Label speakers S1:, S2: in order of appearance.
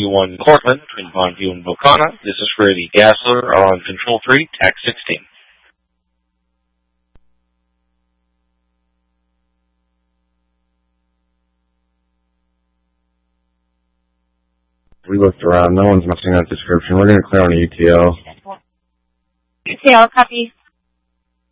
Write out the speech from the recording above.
S1: Bondview 1 Cortland, between Bondview and Bocana. This is for the Gassler on Control 3, TAC 16.
S2: We looked around. No one's matching that description. We're going to clear on ETL.
S3: ETL, copy.